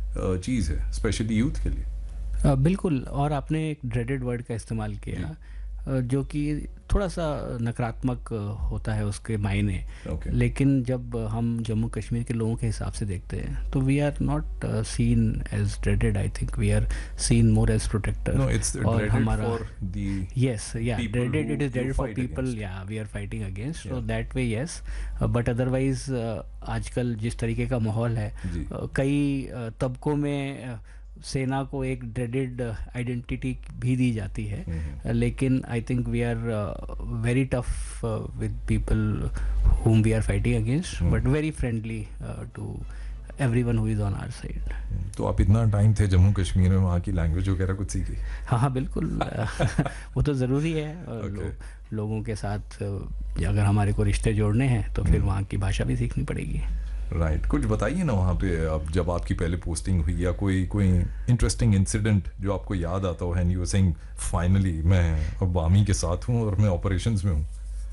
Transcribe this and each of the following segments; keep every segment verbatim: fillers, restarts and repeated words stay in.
चीज़ है specially youth के लिए। अ, बिल्कुल, और आपने एक ड्रेडेड वर्ड का इस्तेमाल किया, अ, जो कि थोड़ा सा नकारात्मक होता है उसके मायने। Okay. लेकिन जब हम जम्मू कश्मीर के लोगों के हिसाब से देखते हैं तो we are not seen as dreaded, I think we are seen more as protector. No, it's dreaded for the yes, yeah, people dreaded, who it is you dreaded for fight people, against. yeah, we are fighting against, so Yeah. that way yes, uh, but otherwise uh, आजकल जिस तरीके का माहौल है, जी। uh, कई uh, तबकों में uh, सेना को एक ड्रेडेड आइडेंटिटी भी दी जाती है, हम्म। लेकिन I think we are very tough with people whom we are fighting against, hmm. but very friendly uh, to everyone who is on our side. तो आप इतना टाइम थे जम्मू कश्मीर में, वहाँ की लैंग्वेज वगैरह कुछ सीखी? हाँ हाँ बिल्कुल, वो तो ज़रूरी है, और Okay. लो, लोगों के साथ uh, अगर हमारे को रिश्ते जोड़ने हैं तो फिर वहाँ की भाषा भी सीखनी पड़ेगी। Right right. कुछ बताइए ना वहाँ पे, अब जब आपकी पहले पोस्टिंग हुई, या कोई कोई इंटरेस्टिंग इंसिडेंट जो आपको याद आता हो, and you are saying finally मैं अब आर्मी के साथ हूँ और मैं ऑपरेशंस में हूँ।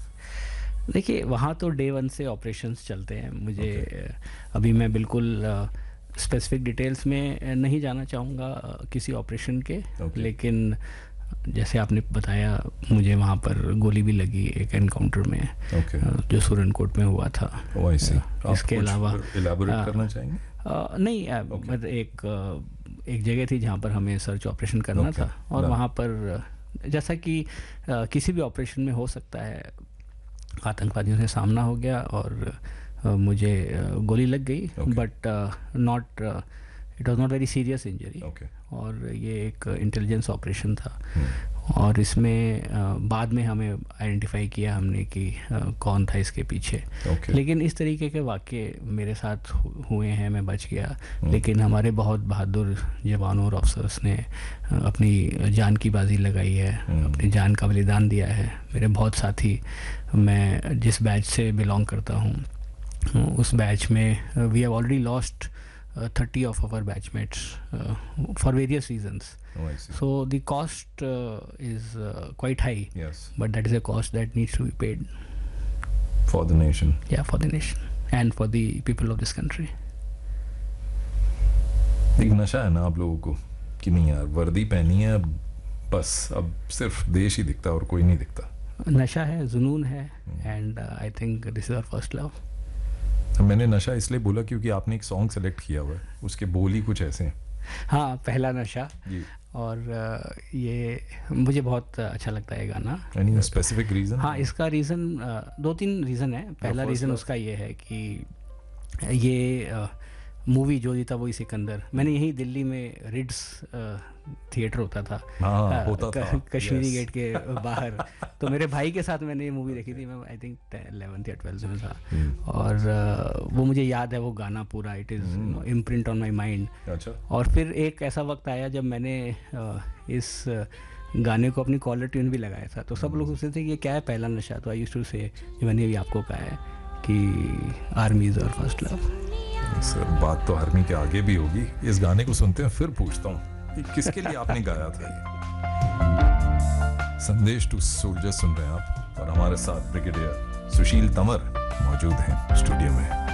देखिए, वहाँ तो डे वन से ऑपरेशंस चलते हैं। मुझे Okay. अभी मैं बिल्कुल स्पेसिफिक डिटेल्स में नहीं जाना चाहूँगा किसी ऑपरेशन के, Okay. लेकिन जैसे आपने बताया मुझे वहाँ पर गोली भी लगी एक एनकाउंटर में, Okay. जो सुरनकोट में हुआ था। Oh, I see. आप इसके कुछ अलावा elaborate करना चाहेंगे? आ, नहीं, आ, Okay. मतलब एक आ, एक जगह थी जहाँ पर हमें सर्च ऑपरेशन करना Okay. था, और Done. वहाँ पर जैसा कि आ, किसी भी ऑपरेशन में हो सकता है, आतंकवादियों से सामना हो गया और आ, मुझे आ, गोली लग गई, Okay. But not, it was not very serious injury. Okay. और ये एक इंटेलिजेंस ऑपरेशन था, हम्म। और इसमें आ, बाद में हमें आइडेंटिफाई किया हमने कि आ, कौन था इसके पीछे। Okay. लेकिन इस तरीके के वाक़े मेरे साथ हु- हुए हैं, मैं बच गया, हम्म। लेकिन हमारे बहुत बहादुर जवानों और अफसर्स ने आ, अपनी जान की बाजी लगाई है, हम्म। अपनी जान का बलिदान दिया है। मेरे बहुत साथी, मैं जिस बैच से बिलोंग करता हूँ उस बैच में we have already lost thirty of our batchmates uh, for various reasons. Oh, I see. So the cost uh, is uh, quite high, Yes. but that is a cost that needs to be paid. For the nation. Yeah, for the nation and for the people of this country. एक नशा है ना आप लोगों को कि नहीं यार, वर्दी पहनी है बस, अब सिर्फ देश ही दिखता और कोई नहीं दिखता। नशा है, जुनून है, and uh, I think this is our first love. मैंने नशा इसलिए बोला क्योंकि आपने एक सॉन्ग सेलेक्ट किया हुआ है, उसके बोल ही कुछ ऐसे हैं। हाँ, पहला नशा, जी। और uh, ये मुझे बहुत अच्छा लगता है गाना। Any specific reason? हाँ, इसका रीज़न दो तीन रीज़न है। पहला first रीज़न love. उसका ये है कि ये मूवी जो जीता वही सिकंदर, मैंने यही दिल्ली में रिड्स थिएटर होता था, हाँ, अ, होता क- था, कश्मीरी yes. गेट के बाहर। तो मेरे भाई के साथ मैंने ये मूवी देखी थी, मैं आई थिंक इलेवेंथ या ट्वेल्थ में था, हम्म। और अ, वो मुझे याद है वो गाना पूरा, it is imprint on my mind. अच्छा। और फिर एक ऐसा वक्त आया जब मैंने अ, इस अ, गाने को अपनी कॉलर ट्यून भी लगाया था, तो सब लोग सोचते थे कि ये क्या है पहला नशा, तो आई यूज्ड टू से, जो मैंने अभी आपको कहा है कि army is our first love. Sir बात तो आर्मी के आगे भी होगी, इस गाने को सुनते हैं फिर पूछता हूँ कि किसके लिए आपने गाया था ये। संदेश टू सोल्जर सुन रहे हैं आप, और हमारे साथ ब्रिगेडियर सुशील तंवर मौजूद हैं स्टूडियो में।